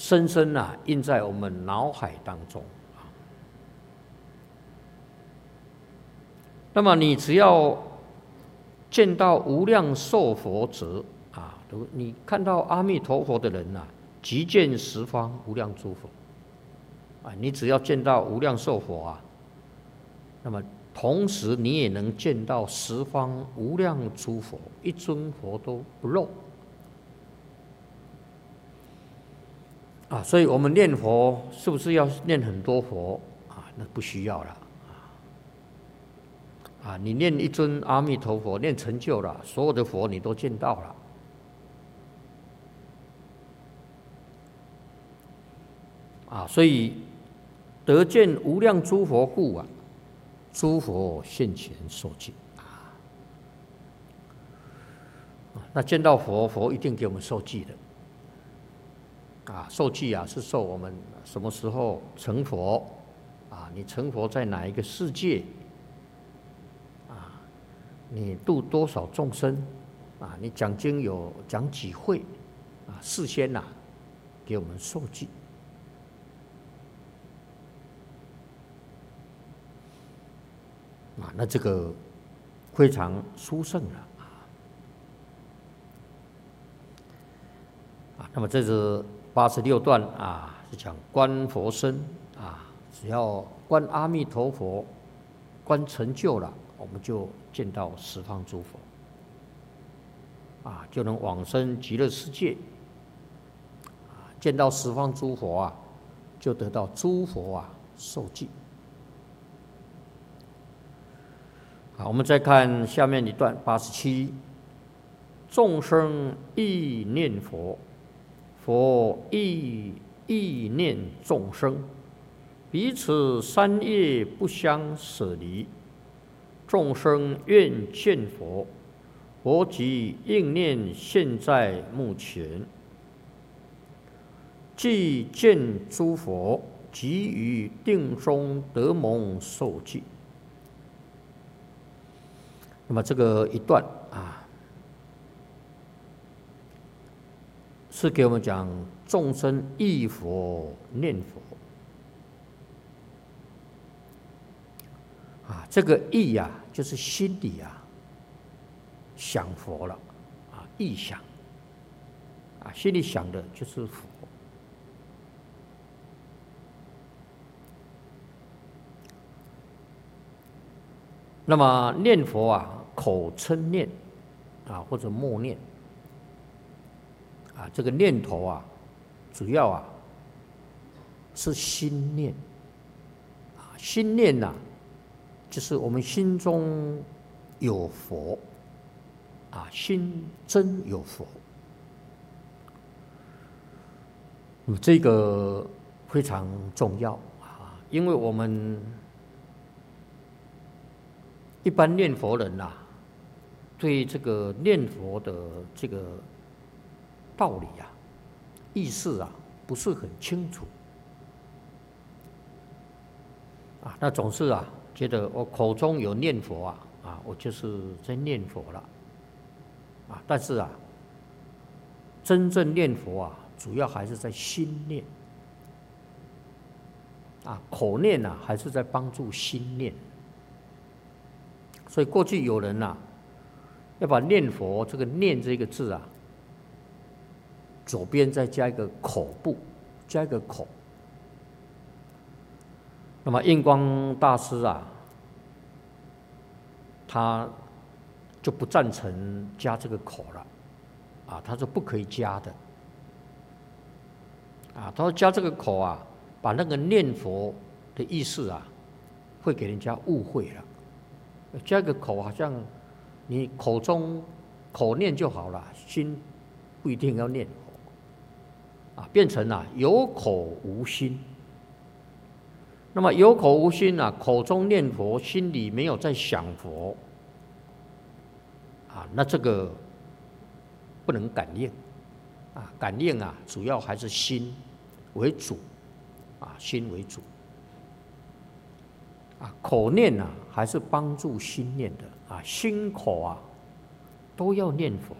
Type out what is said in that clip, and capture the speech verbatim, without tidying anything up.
深深啊印在我们脑海当中。那么你只要见到无量寿佛者啊，你看到阿弥陀佛的人啊，即见十方无量诸佛啊。你只要见到无量寿佛啊，那么同时你也能见到十方无量诸佛，一尊佛都不漏啊。所以我们念佛是不是要念很多佛啊？那不需要了。啊，你念一尊阿弥陀佛，念成就了，所有的佛你都见到了。啊，所以得见无量诸佛故啊，诸佛现前受记啊。那见到佛，佛一定给我们受记的。啊，受记啊，是受我们什么时候成佛啊？你成佛在哪一个世界？你度多少众生啊？你讲经有讲几会啊？事先呐、啊，给我们受记啊，那这个非常殊胜了啊。那么这是八十六段啊，是讲观佛身啊，只要观阿弥陀佛，观成就了，我们就见到十方诸佛，啊，就能往生极乐世界。啊，见到十方诸佛啊，就得到诸佛啊受记。好，我们再看下面一段八十七，众生亦念佛，佛亦亦念众生，彼此三业不相舍离。众生愿见佛，佛即应念现在目前。既见诸佛，即于定中得蒙受记。那么这个一段啊，是给我们讲众生忆佛念佛啊，这个忆呀、啊。就是心里啊想佛了啊，意想啊，心里想的就是佛。那么念佛啊，口称念啊，或者默念啊，这个念头啊，主要啊是心念啊，心念呐、啊。就是我们心中有佛啊，心真有佛。那么这个非常重要啊，因为我们一般念佛人呐、啊，对这个念佛的这个道理啊、意思啊，不是很清楚啊，那总是啊。觉得我口中有念佛啊，啊，我就是在念佛了，啊，但是啊，真正念佛啊，主要还是在心念，啊，口念啊，还是在帮助心念。所以过去有人呐、啊，要把念佛这个念这个字啊，左边再加一个口部，加一个口。那么印光大师啊，他就不赞成加这个口了，啊，他说不可以加的，啊，他说加这个口啊，把那个念佛的意思啊，会给人家误会了。加个口好像你口中口念就好了，心不一定要念佛，啊，变成啊有口无心。那么有口无心啊，口中念佛，心里没有在想佛，啊，那这个不能感应，啊，感应啊，主要还是心为主，啊，心为主，啊，口念啊，还是帮助心念的，啊，心口啊，都要念佛，